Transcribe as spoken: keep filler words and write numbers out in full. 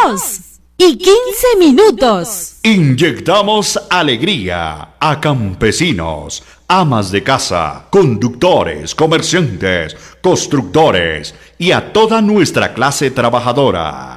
dos y quince minutos. Inyectamos alegría a campesinos, amas de casa, conductores, comerciantes, constructores y a toda nuestra clase trabajadora.